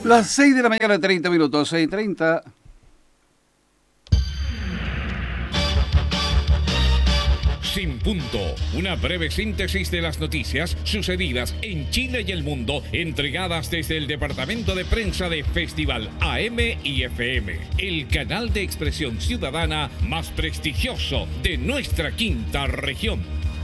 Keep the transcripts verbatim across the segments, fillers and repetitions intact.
Las seis de la mañana, treinta minutos, seis y treinta. Sin punto, una breve síntesis de las noticias sucedidas en Chile y el mundo, entregadas desde el departamento de prensa de Festival A M y F M, el canal de expresión ciudadana más prestigioso de nuestra quinta región.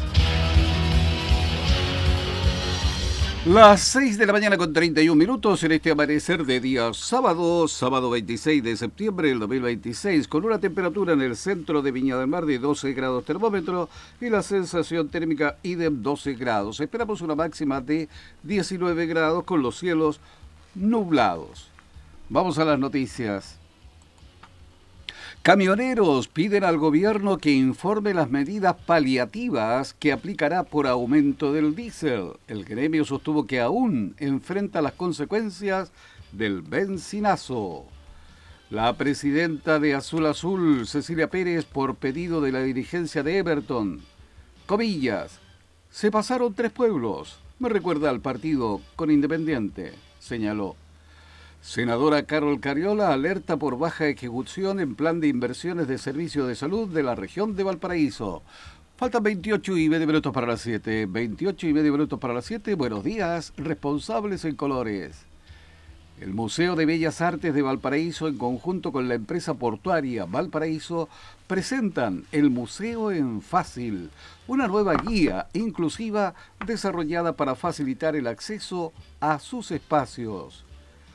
Las seis de la mañana con treinta y un minutos en este amanecer de día sábado, sábado veintiséis de septiembre del dos mil veintiséis, con una temperatura en el centro de Viña del Mar de doce grados termómetro y la sensación térmica idem doce grados. Esperamos una máxima de diecinueve grados con los cielos nublados. Vamos a las noticias. Camioneros piden al gobierno que informe las medidas paliativas que aplicará por aumento del diésel. El gremio sostuvo que aún enfrenta las consecuencias del benzinazo. La presidenta de Azul Azul, Cecilia Pérez, por pedido de la dirigencia de Everton, comillas, se pasaron tres pueblos. Me recuerda al partido con Independiente, señaló. Senadora Carol Cariola alerta por baja ejecución en plan de inversiones de servicio de salud de la región de Valparaíso. Faltan veintiocho y medio minutos para las siete. veintiocho y medio minutos para las siete. Buenos días, responsables en colores. El Museo de Bellas Artes de Valparaíso, en conjunto con la empresa portuaria Valparaíso, presentan el Museo en Fácil, una nueva guía inclusiva desarrollada para facilitar el acceso a sus espacios.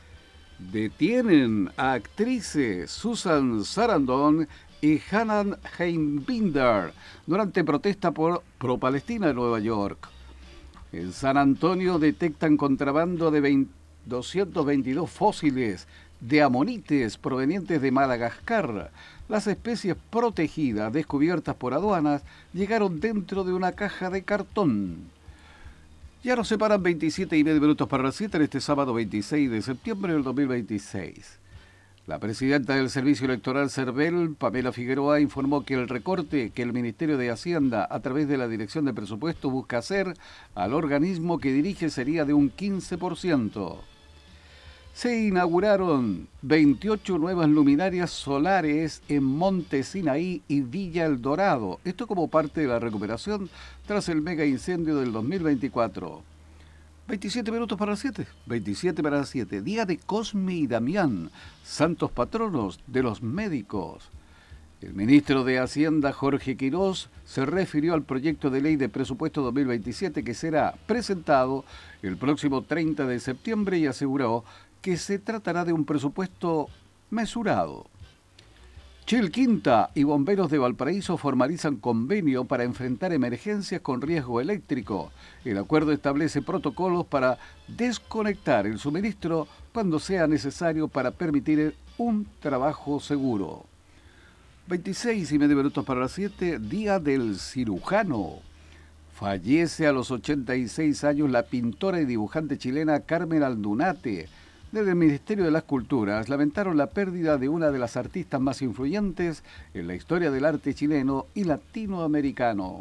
Detienen a actrices Susan Sarandon y Hannah Heimbinder durante protesta por pro-Palestina en Nueva York. En San Antonio detectan contrabando de doscientos veintidós fósiles de amonites provenientes de Madagascar. Las especies protegidas descubiertas por aduanas llegaron dentro de una caja de cartón. Ya nos separan veintisiete y medio minutos para las siete en este sábado veintiséis de septiembre del dos mil veintiséis. La presidenta del Servicio Electoral CERVEL, Pamela Figueroa, informó que el recorte que el Ministerio de Hacienda, a través de la Dirección de Presupuesto, busca hacer al organismo que dirige sería de un quince por ciento. Se inauguraron veintiocho nuevas luminarias solares en Monte Sinaí y Villa El Dorado. Esto como parte de la recuperación tras el mega incendio del dos mil veinticuatro. veintisiete minutos para las siete. veintisiete para las siete. Día de Cosme y Damián, santos patronos de los médicos. El ministro de Hacienda, Jorge Quirós, se refirió al proyecto de ley de presupuesto dos mil veintisiete que será presentado el próximo treinta de septiembre y aseguró que se tratará de un presupuesto mesurado. Chilquinta y Bomberos de Valparaíso formalizan convenio para enfrentar emergencias con riesgo eléctrico. El acuerdo establece protocolos para desconectar el suministro cuando sea necesario para permitir un trabajo seguro. veintiséis y medio minutos para las siete, Día del Cirujano. Fallece a los ochenta y seis años la pintora y dibujante chilena Carmen Aldunate. Desde el Ministerio de las Culturas lamentaron la pérdida de una de las artistas más influyentes en la historia del arte chileno y latinoamericano.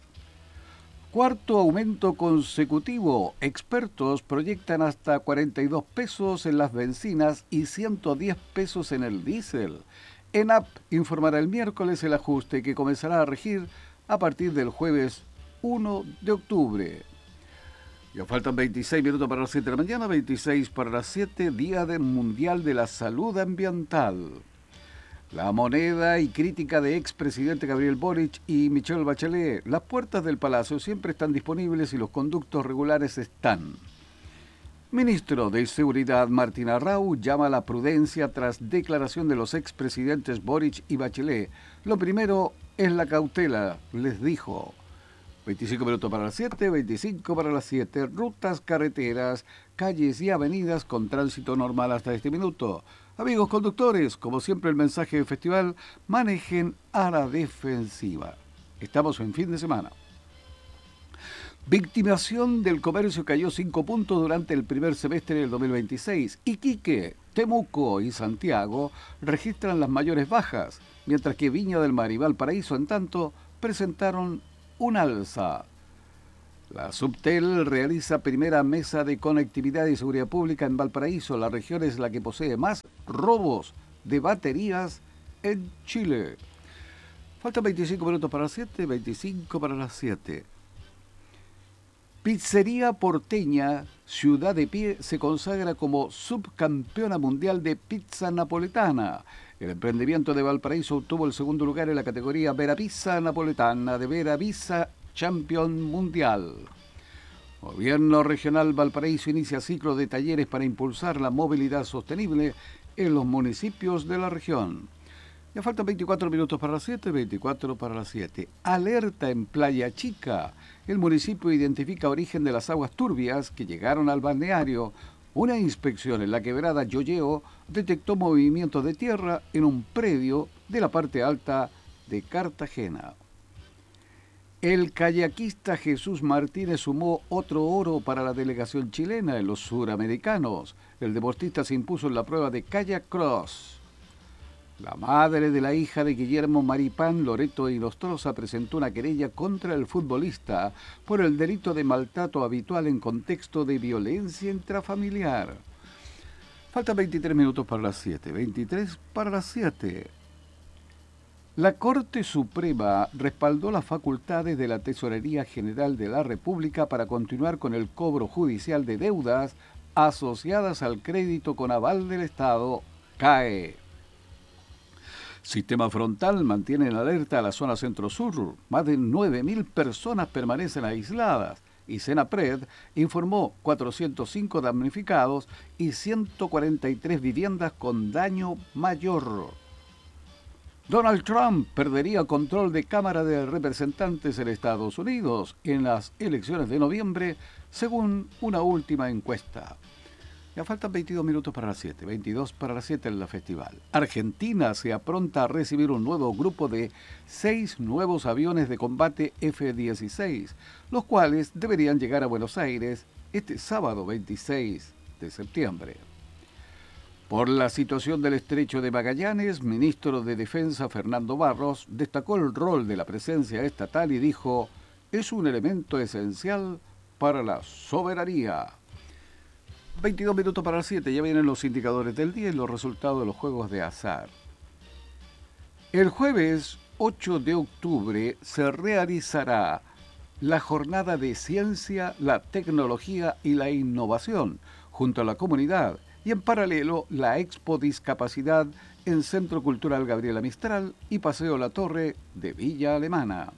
Cuarto aumento consecutivo. Expertos proyectan hasta cuarenta y dos pesos en las bencinas y ciento diez pesos en el diésel. ENAP informará el miércoles el ajuste que comenzará a regir a partir del jueves primero de octubre. Ya faltan veintiséis minutos para las siete de la mañana, veintiséis para las siete, Día del Mundial de la Salud Ambiental. La moneda y crítica de expresidente Gabriel Boric y Michelle Bachelet. Las puertas del Palacio siempre están disponibles y los conductos regulares están. Ministro de Seguridad Martín Arrau llama a la prudencia tras declaración de los expresidentes Boric y Bachelet. Lo primero es la cautela, les dijo. veinticinco minutos para las siete, veinticinco para las siete, rutas, carreteras, calles y avenidas con tránsito normal hasta este minuto. Amigos conductores, como siempre el mensaje del festival, manejen a la defensiva. Estamos en fin de semana. Victimización del comercio cayó cinco puntos durante el primer semestre del dos mil veintiséis. Iquique, Temuco y Santiago registran las mayores bajas, mientras que Viña del Mar y Valparaíso, en tanto, presentaron un alza. La Subtel realiza primera mesa de conectividad y seguridad pública en Valparaíso. La región es la que posee más robos de baterías en Chile. Faltan veinticinco minutos para las siete, veinticinco para las siete. Pizzería Porteña, Ciudad de Pie, se consagra como subcampeona mundial de pizza napoletana. El emprendimiento de Valparaíso obtuvo el segundo lugar en la categoría Vera Pizza Napoletana de Vera Pizza Champion Mundial. Gobierno Regional Valparaíso inicia ciclo de talleres para impulsar la movilidad sostenible en los municipios de la región. Ya faltan veinticuatro minutos para las siete, veinticuatro para las siete. Alerta en Playa Chica. El municipio identifica origen de las aguas turbias que llegaron al balneario. Una inspección en la quebrada Yoyeo detectó movimientos de tierra en un predio de la parte alta de Cartagena. El kayakista Jesús Martínez sumó otro oro para la delegación chilena en los suramericanos. El deportista se impuso en la prueba de kayak cross. La madre de la hija de Guillermo Maripán, Loreto Inostroza, presentó una querella contra el futbolista por el delito de maltrato habitual en contexto de violencia intrafamiliar. Faltan veintitrés minutos para las siete, veintitrés para las siete. La Corte Suprema respaldó las facultades de la Tesorería General de la República para continuar con el cobro judicial de deudas asociadas al crédito con aval del Estado, C A E. Sistema Frontal mantiene en alerta a la zona centro-sur. Más de nueve mil personas permanecen aisladas y Senapred informó cuatrocientos cinco damnificados y ciento cuarenta y tres viviendas con daño mayor. Donald Trump perdería control de Cámara de Representantes en Estados Unidos en las elecciones de noviembre, según una última encuesta. Ya faltan veintidós minutos para las siete, veintidós para las siete en la festival. Argentina se apronta a recibir un nuevo grupo de seis nuevos aviones de combate F dieciséis, los cuales deberían llegar a Buenos Aires este sábado veintiséis de septiembre. Por la situación del estrecho de Magallanes, ministro de Defensa Fernando Barros destacó el rol de la presencia estatal y dijo: es un elemento esencial para la soberanía. veintidós minutos para las siete, ya vienen los indicadores del día y los resultados de los juegos de azar. El jueves ocho de octubre se realizará la jornada de ciencia, la tecnología y la innovación junto a la comunidad y en paralelo la Expo Discapacidad en Centro Cultural Gabriela Mistral y Paseo La Torre de Villa Alemana.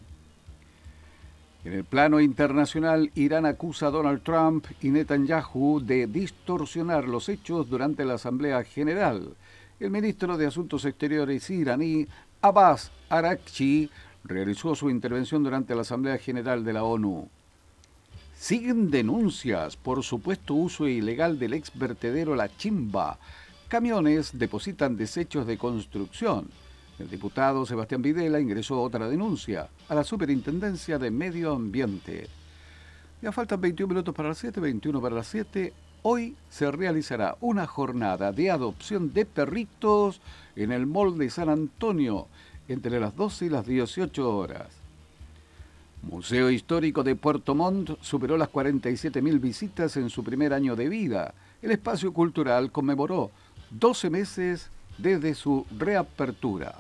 En el plano internacional, Irán acusa a Donald Trump y Netanyahu de distorsionar los hechos durante la Asamblea General. El ministro de Asuntos Exteriores iraní, Abbas Araghchi, realizó su intervención durante la Asamblea General de la ONU. Siguen denuncias por supuesto uso ilegal del ex vertedero La Chimba. Camiones depositan desechos de construcción. El diputado Sebastián Videla ingresó otra denuncia a la Superintendencia de Medio Ambiente. Ya faltan veintiún minutos para las siete, veintiuno para las siete. Hoy se realizará una jornada de adopción de perritos en el Mall de San Antonio entre las doce y las dieciocho horas. Museo Histórico de Puerto Montt superó las cuarenta y siete mil visitas en su primer año de vida. El espacio cultural conmemoró doce meses desde su reapertura.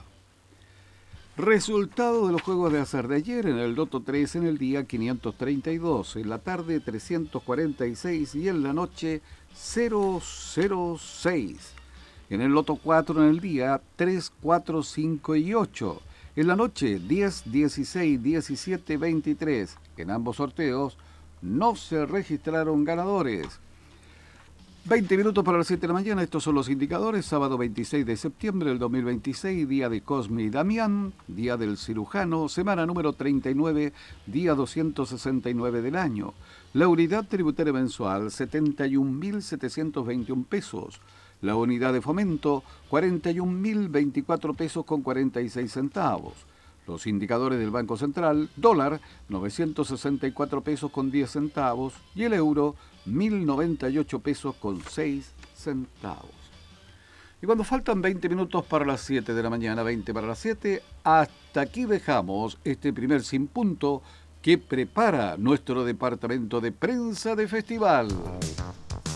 Resultado de los juegos de azar de ayer: en el Loto tres en el día quinientos treinta y dos, en la tarde trescientos cuarenta y seis y en la noche cero cero seis. En el Loto cuatro en el día tres, cuatro, cinco y ocho. En la noche diez, dieciséis, diecisiete, veintitrés. En ambos sorteos no se registraron ganadores. veinte minutos para las siete de la mañana, estos son los indicadores. Sábado veintiséis de septiembre del dos mil veintiséis, día de Cosme y Damián, día del cirujano, semana número treinta y nueve, día doscientos sesenta y nueve del año. La unidad tributaria mensual, setenta y un mil setecientos veintiún pesos. La unidad de fomento, cuarenta y un mil veinticuatro pesos con cuarenta y seis centavos. Los indicadores del Banco Central: dólar, novecientos sesenta y cuatro pesos con diez centavos y el euro, mil noventa y ocho pesos con seis centavos. Y cuando faltan veinte minutos para las siete de la mañana, veinte para las siete, hasta aquí dejamos este primer Sin Punto que prepara nuestro departamento de prensa de festival.